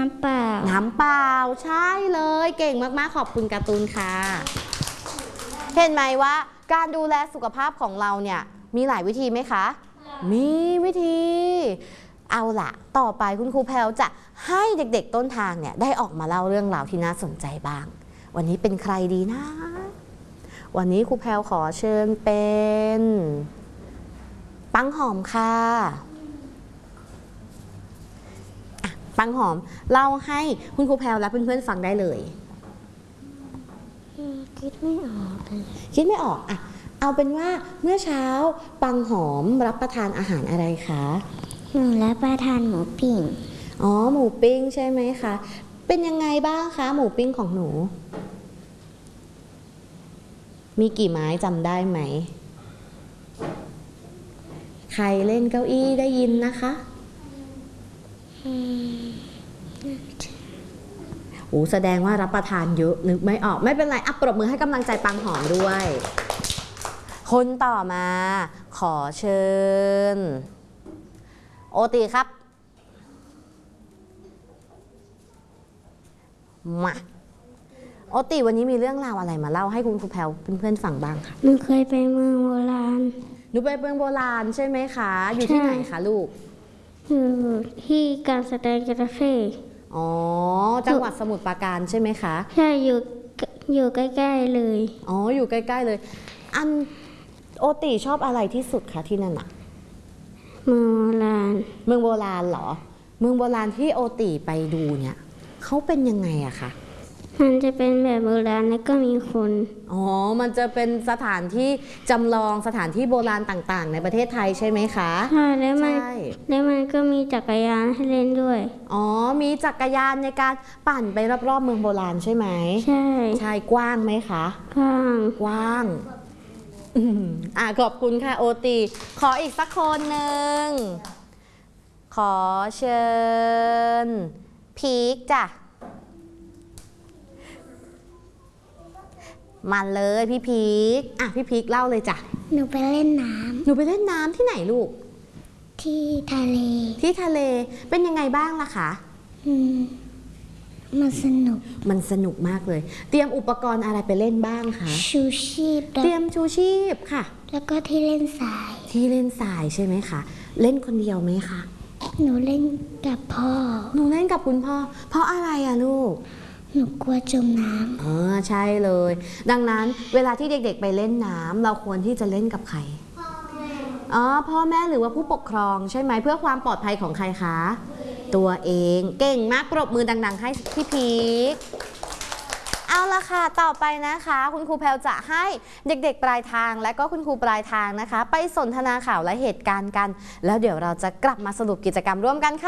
ำเปล่าน้ำเปล่าใช่เลยเก่งมากๆขอบคุณการ์ตูนค่ะเห็นไหมว่าการดูแลสุขภาพของเราเนี่ยมีหลายวิธีไหมคะมีวิธีเอาล่ะต่อไปคุณครูแพลวจะให้เด็กๆต้นทางเนี่ยได้ออกมาเล่าเรื่องราวที่น่าสนใจบ้างวันนี้เป็นใครดีนะวันนี้ครูแพลวขอเชิญเป็นปังหอมค่ะปังหอมเล่าให้คุณครูแพลวและเพื่อนๆฟังได้เลยคิดไม่ออกคิดไม่ออกอ่ะเอาเป็นว่าเมื่อเช้าปังหอมรับประทานอาหารอะไรคะหนูรับประทานหมูปิ้งอ๋อหมูปิ้งใช่ไหมคะเป็นยังไงบ้างคะหมูปิ้งของหนูมีกี่ไม้จำได้ไหมใครเล่นเก้าอี้ได้ยินนะคะโอ้แสดงว่ารับประทานเยอะนึกไม่ออกไม่เป็นไรปรบมือให้กำลังใจปังหอมด้วยคนต่อมาขอเชิญโอติครับมาโอติวันนี้มีเรื่องราวอะไรมาเล่าให้คุณครูแพลวเพื่อนๆฟังบ้างคะหนูเคยไปเมืองโบราณหนูไปเมืองโบราณใช่ไหมคะอยู่ที่ไหนคะลูกอยู่ที่การแสดงจระเข้อ๋อจังหวัดสมุทรปราการใช่ไหมคะใช่อยู่ใกล้ๆเลยอ๋ออยู่ใกล้ๆเลยอันโอติชอบอะไรที่สุดคะที่นั่นอะเมืองโบราณเมืองโบราณเหรอเมืองโบราณที่โอติไปดูเนี่ยเขาเป็นยังไงอะคะมันจะเป็นแบบโบราณแล้วก็มีคนอ๋อมันจะเป็นสถานที่จำลองสถานที่โบราณต่างๆในประเทศไทยใช่ไหมคะใช่แล้วมันก็มีจักรยานให้เล่นด้วยอ๋อมีจักรยานในการปั่นไปรอบๆเมืองโบราณใช่ไหมใช่ใช่กว้างไหมคะกว้างขอบคุณค่ะโอติขออีกสักคนหนึ่งขอเชิญพีคจ้ะมาเลยพี่พีคพี่พีคเล่าเลยจ้ะหนูไปเล่นน้ำหนูไปเล่นน้ำที่ไหนลูกที่ทะเลเป็นยังไงบ้างล่ะคะมันสนุกมากเลยเตรียมอุปกรณ์อะไรไปเล่นบ้างคะชูชีพเตรียมชูชีพค่ะแล้วก็ที่เล่นทรายใช่ไหมคะเล่นคนเดียวไหมคะหนูเล่นกับพ่อหนูเล่นกับคุณพ่อเพราะอะไรอะลูกหนูกลัวจมน้ำใช่เลยดังนั้นเวลาที่เด็กๆไปเล่นน้ำเราควรที่จะเล่นกับใครพ่อแม่หรือว่าผู้ปกครองใช่ไหมเพื่อความปลอดภัยของใครคะตัวเองเก่งมากปรบมือดังๆให้พี่พีคเอาละค่ะต่อไปนะคะคุณครูแพลวจะให้เด็กๆปลายทางและก็คุณครูปลายทางนะคะไปสนทนาข่าวและเหตุการณ์กันแล้วเดี๋ยวเราจะกลับมาสรุปกิจกรรมร่วมกันค่ะ